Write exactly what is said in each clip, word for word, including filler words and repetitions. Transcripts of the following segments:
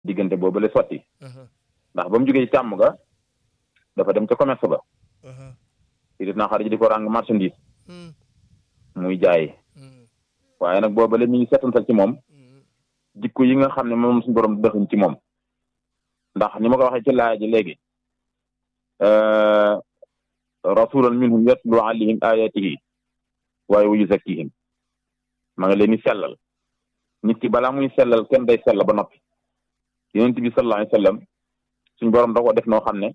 diggante boobu la sotti ndax ba mu jógee ci càmm ga dafa dem ca commerce ba Sayyidina Xadija di ko ràng marchandise muy jaay waaye nag boobu la mi ngi seetantal ci moom jikko yi nga xam ne moom suñu borom dëxuñ ci moom ndax ni ma ko waxee ci laaya ji léegi rasulan minhum yatlu alayhim ayatihi waaye wa yuzakkihim ma nga leen di sellal nit ki balaa muy sellal kenn day sell ba noppi yonent bi sallallahu alayhi wa sallam suñ borom da ko def noo xam ne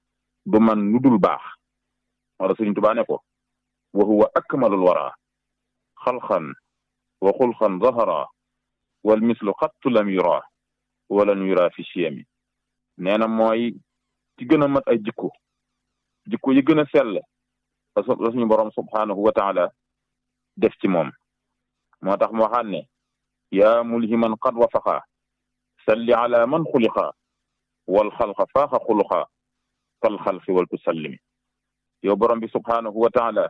du man lu dul baax wala Sëriñ Tuubaa ne ko wa huwa akmalul wara xalqan wa xulqan zahara wal mislu xattu lam yura walan yura fi chiyami nee na mooy ci gën a mat ay jikko jikko yi gën a sell la suñu borom subhaanahu wa taala def ci moom moo tax mu waxaan ne yaa mulhiman qad wafaqa salli ala man xuliqa wal xalqa faaxa xuluqa fal xalqi wal tusallimi yow borom bi subhaanahu wa taala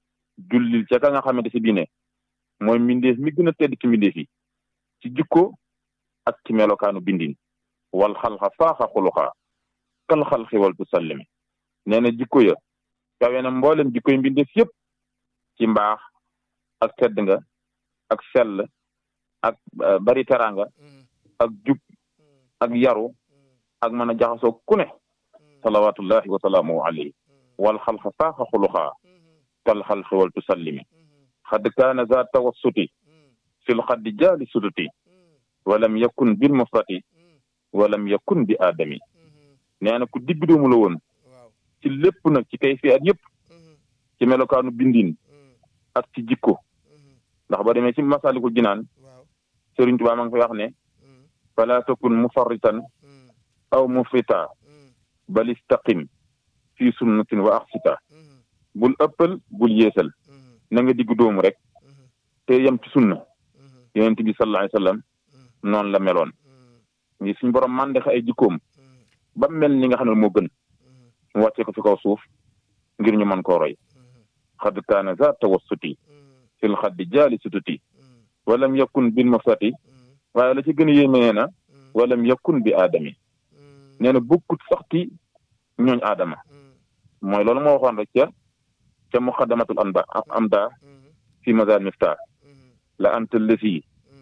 jullil ca ka nga xamante si biine mooy mbindeef mi gën a tedd ci mbindeef yi ci jikko ak ci melokaanu bindin wal xalqa faaxa xuluqa fal xalqi wal tusallimi nee na jikko ya kawe na mboolem jikko yi mbindeef yëpp ci mbaax ak tedd nga ak sell ak bari teranga ak jub ak yaru ak mën a jaxasoo ku ne salawatullahi wa salaamuhu alayhi wal xalqa faaxa xuluqa kal xalqi wal tusallimi xad kaana za tawassuti fil xaddi jaali suduti walam yakun bil mufrati walam yakun bi aadami nee na ku digg doomu la woon ci lépp nag ci kay fi at yëpp ci melokaanu bindin ak ci jikko ndax ba demee ci Masaalikul Jinaan Sëriñ Tuubaa ma ngi fay wax ne fala takun mufarritan aw mufrita bal istaqim fii sunnatin wa axsita bul ëppal bul yeesal na nga diggu doomu rek te yem ci sunna yonent bi sallallahu alayhi wa sallam noonu la meloon ngi suñ borom màndex ay jikkoom ba mel ni nga xam ne moo gën mu wàccee ko fi kaw suuf ngir ñu mën koo roy xad kaana za tawassuti fil xaddi jaali sututi walam yakun bil mafsati waaye la ci gën a yéeme nee na walam yakun bi aadami nee na bokkut sax ci ñooñ aadama mooy loolu moo waxoon rek ca ca muqaddamatul anba amda fi mazal mifta la anta lesi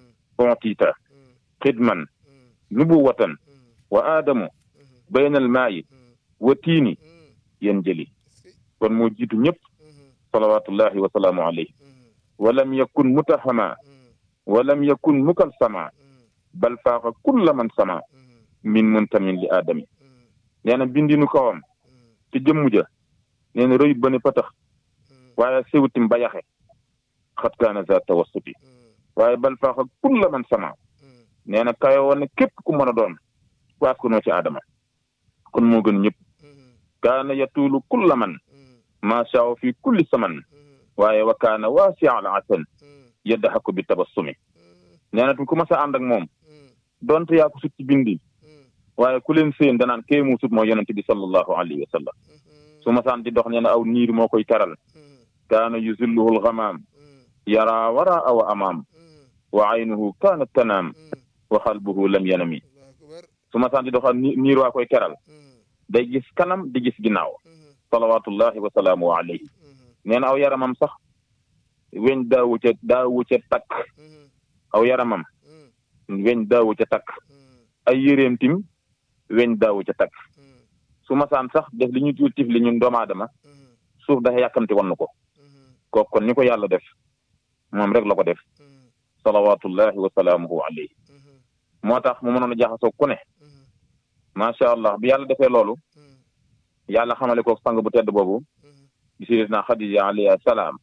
ontita xidman nubuwatan wa aadamu baynal maayi wa tiini yéen jëli kon moo jiitu ñëpp salawatullahi wa salaamu alayhi walam yakun mutahama walam yakun mukalsama bal faaxa kulla man sama min muntamin li aadami nee na bindinu kawam ci jëmmu ja nee na rëy ba ne patax waaye sewutim ba yaxe xat kaana za tawassuti waaye bal faaxa kulla man sama nee na kawe woon ne képp ku mën a doon waat ko noo ci aadama kon moo gën ñëpp kaana yatuulu kulla man maa shaaw fi kulli saman waaye wa kaana waasi'a al asan yadhaku bi tabassumi nee na ku ma sa ànd ak moom donte yaa ko sut ci bindi waaye ku leen seen danaan kee mu sut moo yonente bi sallallahu alayhi wa sallam su ma saan di dox nee na aw niir moo koy taral kaana yuzilluhu al-ghamaam yara wara awa amaam wa aynuhu kaanat tanaam wa qalbuhu lam yanami su ma saan di dox niir waa koy teral day gis kanam di gis ginnaaw salawatullahi wa salaamu alayhi nee na aw yaramam sax weñ daawu ca daawu ca takk aw yaramam weñ daawu ca takk ay yéreem tim weñ daawu ca takk su ma saan sax def li ñu tuul tif li ñun doomu aadama suuf dafa yàkkamti wan ko kooku kon ni ko yàlla def moom rek la ko def salawatullahi wa salaamuhu alayhi moo tax mu mënoon a jaxasoo ku ne macha allah bi yàlla defee loolu yàlla xamale ko sang bu tedd boobu di Sayyidina Xadija alayhi salaam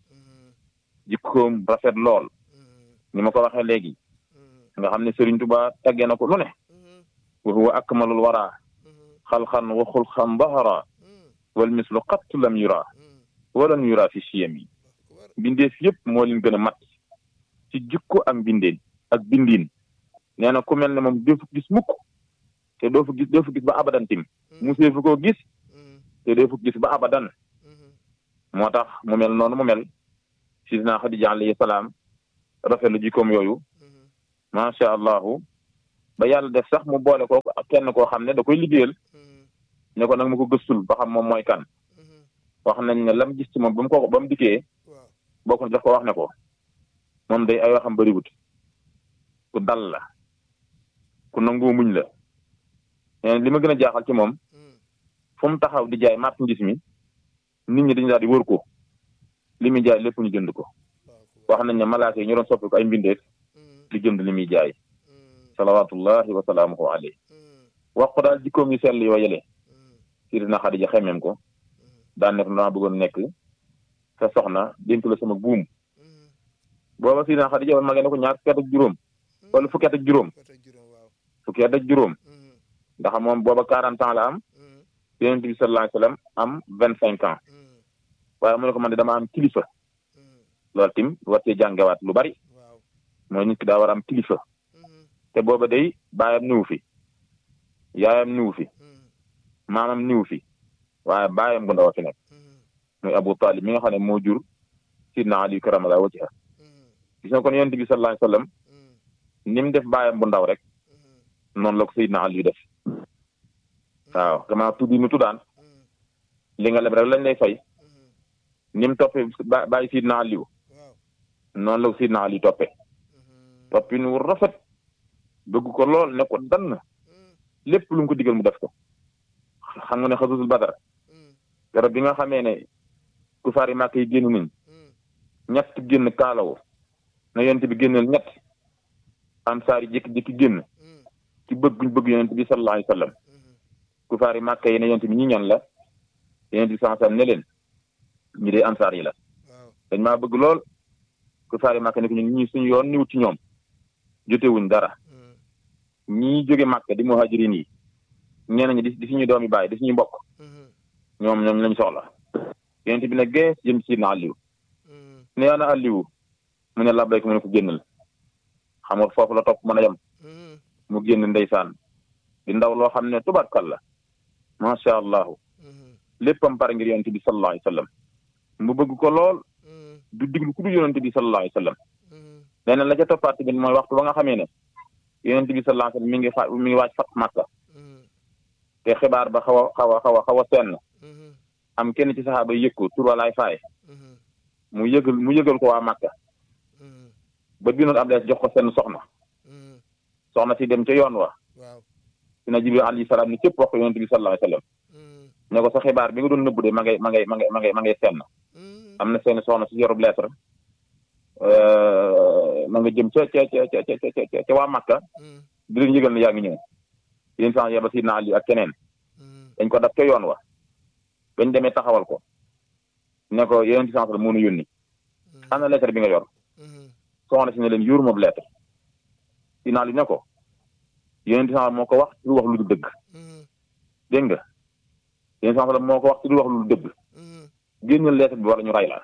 jikkoom rafet lool ni ma ko waxee léegi nga xam ne Sëriñ Tuubaa taggee na ko lu ne wa huwa akmalul wara xalqan wa xulqan bahara wal mislu qattu lam yura walan yura fi chiyami bindeef yëpp moo leen gën a mat ci jikko ak mbindeen ak bindiin nee na ku mel ne moom doo fa gis mukk te doo fa gis doo fa gis ba abadan tim musee fu koo gis te doo fa gis ba abadan moo tax mu mel noonu mu mel Sayyidina Xadija alayhi salaam rafetlu jikkoom yooyu macha allahu ba yàlla def sax mu boole ko ak kenn koo xam ne da koy liggéeyal ne ko nag mu ko gëstul ba xam moom mooy kan wax nañ ne lam gis ci moom ba mu ko ba mu dikkee bokk na daf ko wax ne ko moom day ay waxam bëriwut ku dal la ku nangoo muñ la li ma gën a jaaxal ci moom fu mu taxaw di jaay marchandise mi nit ñi dañu daal di wër ko li muy jaay lépp ñu jënd ko wax nañ ne malaaka yi ñu doon soppi ko ay mbindeef di jënd li muy jaay salawaatullahi wa salaamuhu alayhi wax ko daal jikkoom yu sell yoo yële Sidina Xadija xemeem ko daan nekk dama bëggoon nekk sa soxna dénk la sama buum booba Sidina Xadija woon ma ngeen ne ko ñaar fukki at ak juróom wala fukki at ak juróom fukki at ak juróom ndax moom booba quarante ans la am Yonent bi sallallahu alayhi wa sallam am vingt cinq ans waaye mu ne ko man de dama am kilifa loolu tim war cee jàngewaat lu bari mooy nit ki daa war a am kilifa te booba day baayam niwu fi yaayam niwu fi maamam niwu fi waaye baayam bu ndaw fi nekk muy Abu Talib mi nga xam ne moo jur Sidna Ali karamallahu wajha gis nga kon Yonent bi sallallahu alayhi wa sallam ni mu def baayam bu ndaw rek noonu la ko Sidna Ali def waaw dama tuddi nu tuddaan li nga leb rek lañ lay fay ni mu toppee ba bàyyi Sidna Ali noonu la ko Sidna Ali toppee toppi nu rafet bëgg ko lool ne ko dann lépp lu mu ko digal mu def ko xam nga ne xasusul Badar garab bi nga xamee ne ku faari màkk yi génn nañ ñett génn kaalawo na Yonent bi génneel ñett ansaar yi jékki-jékki génn ci bëgguñ bëgg Yonent bi sallallahu alayhi wa sallam ku faari màkk yi ne Yonent bi ñi ñan la Yonent bi sallallahu alayhi wa sallam ne leen ñi dee ansaar yi la dañ maa bëgg lool ku faari màkk ne ko ñun ñii suñu yoon niwut ci ñoom jotewuñ dara ñii jóge màkk di muhajirin yi ñeneen ñi di di suñu doomi baay di suñu mbokk ñoom ñoom lañ soxla Yonent bi ne gees jëm ci Sidna Aliou ne ana Aliou mu ne labbayka mu ne ko génnal xam nga foofu la topp mën a yem mu génn ndeysaan di ndaw loo xam ne tubaarkalla macha allah léppam pare ngir Yonent bi sallallahu alayhi wa sallam mu bëgg ko lool du diglu ku du Yonent bi sallallahu alayhi wa sallam leneen la ca toppaat bi mooy waxtu ba nga xamee ne Yonent bi sallallahu alayhi wa sallam mi ngi fa mi ngi waaj fat Makka te xibaar ba xaw a xaw a xaw a xaw a senn am kenn ci saxaaba yëg ko tur walaay faay mu yëgal mu yëgal ko waa Makka ba binoon ab lees jox ko seen soxna soxna si dem ca yoon wa dina Jibril alayhi salaam ni képp wax ko Yonent bi sallallahu alayhi wa sallam ne ko sa xibaar bi nga doon nëbbu de ma ngay ma ngay ma ngay ma ngay ma ngay senn am na seen soxna si yorub lettre ma nga jëm ca ca ca ca ca ca waa Makka di leen yëgal ne yaa ngi ñëw yéen sax yeba Sidna Ali ak keneen dañ ko daf ca yoon wa bañ demee taxawal ko ne ko Yonent bi sallallahu alayhi wa sallam moo nu yónni am na lettre bi nga yor soxna si ne leen yóoru moom lettre Sidna Ali ne ko Yonent bi moo ko wax ci lu wax lu du dëgg dégg nga Yonent bi moo ko wax ci lu wax lu du dëgg génnal lettre bi wala ñu ray la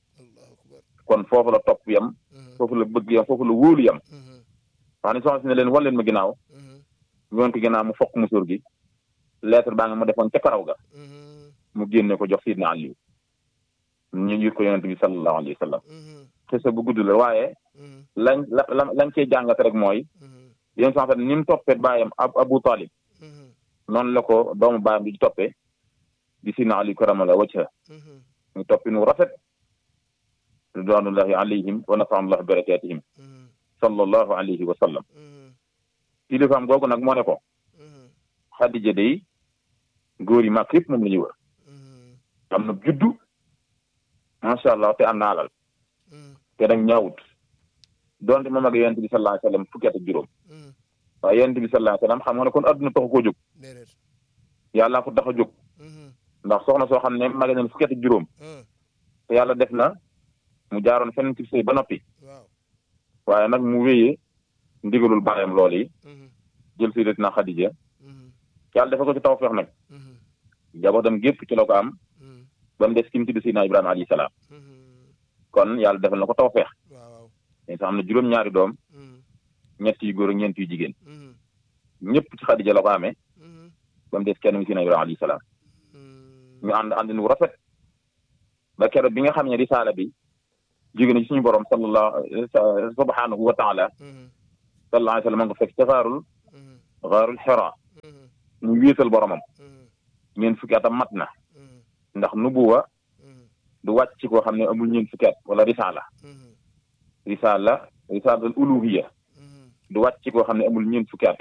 kon foofu la topp yam foofu la bëgg yam foofu la wóolu yam wax ni soxna si ne leen wan leen ma ginnaaw ñoon ko ginnaaw mu fokk musóor gi lettre baa nga ma defoon ca karaw ga mu génne ko jox Sidna Ali ñu yit ko Yonent bi sallallahu alayhi wa sallam te sa bu gudd la waaye lañ la lañ cee jàngat rek mooy yéen sax ni mu toppee baayam Abu Talib noonu la ko doomu baayam di toppee di Sidna Ali karamallahu wajha ñu toppi nu rafet ridwanullahi alayhim wa nafa'allahu barakatihim sallallahu alayhi wa sallam kilifaam googu nag moo ne ko Xadija day góor yi mag yëpp moom la ñuy wër am na juddu macha allah te am na alal te nag ñaawut donte moom ak Yonent bi sallallahu alayhi wa sallam fukki at ak juróom waaye Yonent bi sallallahu alayhi wa sallam xam nga ne kon adduna taxu koo jóg yàlla ko tax a jóg ndax soxna soo xam ne mag nañ fukki at ak juróom te yàlla def na mu jaaroon fenn ci sëy ba noppi waaye nag mu wéyee ndigalul baayam lool yi jël Sayyidatina Xadija yàlla dafa ko ci tawfeex nag jabootam gépp ci la ko am ba mu des ki mu tudd Seydina Ibrahima alayhi salaam kon yàlla defal na ko tawfeex dañ sax am na juróom-ñaari doom ñett yu góor ak ñeent yu jigéen ñëpp ci Xadija la ko amee ba mu des kenn mu Seydina Ibrahima alayhi salaam ñu ànd ànd nu rafet ba keroog bi nga xam ne risaala bi jóge na ci suñu borom sallallahu subhanahu wa taala sallallahu alayhi wa sallam nga fekk cafaarul xaarul xira mu wéetal boromam ñeent fukki atam mat na ndax nubuwa du wàcc ci koo xam ne amul ñeent fukki at wala risaala risaala risaalatul uluhiya du wàcc ci koo xam ne amul ñeent fukki at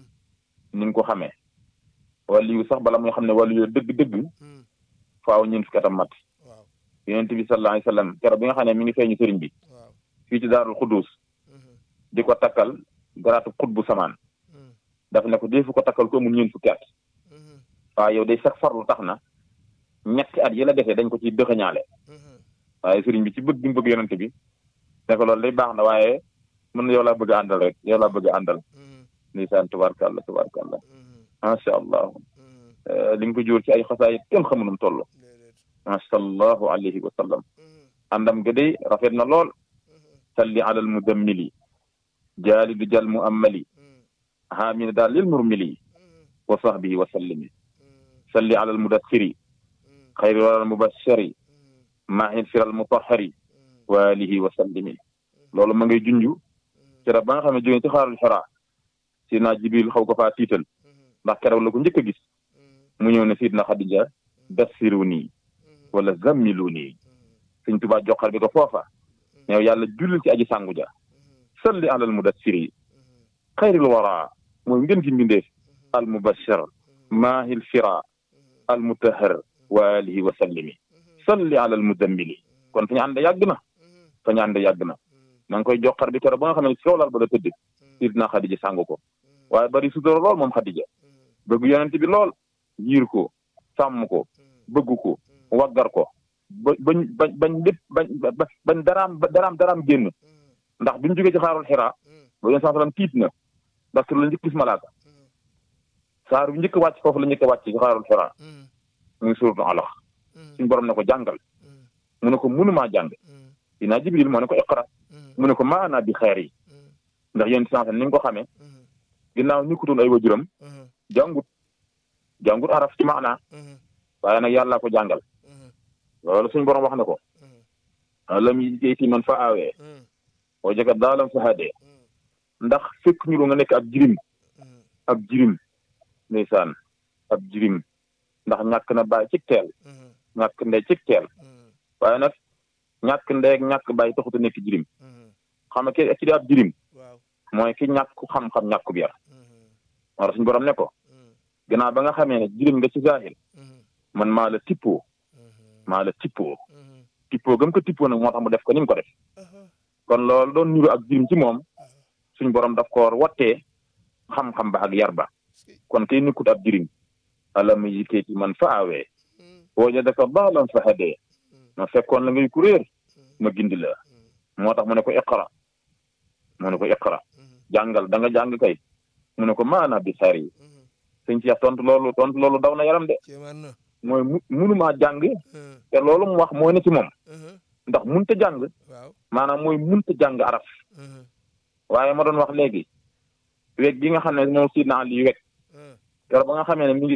ni nga ko xamee waliyu sax bala muy xam ne waliyu dëgg-dëgg faaw ñeent fukki atam mat yonent bi sallallahu alayhi wa sallam keroog bi nga xam ne mi ngi feeñu sëriñ bi fii ci daarul xuddus di ko takkal garaatu xutbu samaan daf ne ko defu ko takkal ko amul ñeent fukki at waaw yow day sax farlu tax na ñetti at yi la defee dañ ko ci dëxëñaale waaye sëriñ bi ci bëgg bi mu bëgg yonent bi ne ko loolu day baax na waaye mën na yow laa bëgg a àndal rek yow laa bëgg a àndal ndeysaan tubaarkàlla tubaarkàlla macha allah li nga ko jóor ci ay xasaayit kenn xamunum toll macha allahu alayhi wa sallam àndam ga day rafet na lool salli ala al mudammili jaalidu jal mu ammali haamina daal lil murmili wa sahbihi wa sallimi salli ala al mudathiri xayri wal mubashari maahin firal mutahari wa alihi wa sallimi loolu ma ngay junju ci rab ba nga xam ne jógee ci xaarul xira si naa jibril xaw ko faa tiital ndax keroog la ko njëkk a gis mu ñëw ne sidna xadija dassiru nii wala zammilu nii sëñ Tuubaa joxar bi ko foofa ñëw yàlla jullil ci aji sàngu ja salli alal mudassiri xayril wara mooy ngeen ci mbindeef al mubashir maahil fira al mutahhar wa alihi wa sallimi salli alal mudammili kon fa ñu ànd yàgg na fa ñu ànd yàgg na na nga koy joxar bi keroog ba nga xam ne ci kaw laal ba la tëdd sidna xadija sàngu ko waaye bari sutura lool moom xadija bëgg yonent bi lool yiir ko sàmm ko bëgg ko waggar ko ba bañ bañ bañ lépp bañ bañ daraam daraam daraam génn ndax bi ñu jógee ci xaarul xira ba yéen sallam tiit na ndax tur la njëkk gis malaaka saar bi njëkk a wàcc foofu la njëkk a wàcc ci xaarul xira mu ngi suuratu alax suñu borom ne ko jàngal mu ne ko mënumaa jàng dinaa jibril moo ne ko iqra mu ne ko maanaa bi xeer yi ndax yéen sallam ni nga ko xamee ginnaaw ñu kutoon ay wajuram jàngut jàngut araf ci maanaa waaye nag yàlla ko jàngal loolu suñu borom wax na ko lam yi man fa aawee boo jëkka daalam fa hadee ndax fekk ñu nga nekk ab jirim ab jirim ndeysaan ab jirim ndax ñàkk na bàyyi cig teel ñàkk ndey cig teel waaye nag ñàkk ndey ak ñàkk bàyyi taxut a nekk jirim xam nga ki ci di ab jirim mooy ki ñàkk xam-xam ñàkk bi yar wala suñu borom ne ko gannaaw ba nga xamee ne jirim nga ci zahir man maa la tippoo maa la tippoo tippoo gëm ko tippoo nag moo tax mu def ko ni mu ko def kon loolu doon niru ak jirim ci moom suñ borom daf ko wattee xam-xam ba ak yar ba kon kay nekkut ab jirim alam yikeeti man fa aawee wajadaka daalan fa hadee ma fekkoon la ngay kuréer ma gindi la moo tax mu ne ko iqra mu ne ko iqra jàngal da nga jàng kay mu ne ko maana bi sar yi sëñ ci tontu loolu tontu loolu daw na yaram de mooy mu munumaa jàng te loolu mu wax mooy ne ci moom ndax munta jàng maanaam mooy munta jàng araf waaye ma doon wax léegi weg gi nga xam ne moom sidna Ali weg keroog ba nga xamee ne mi ngi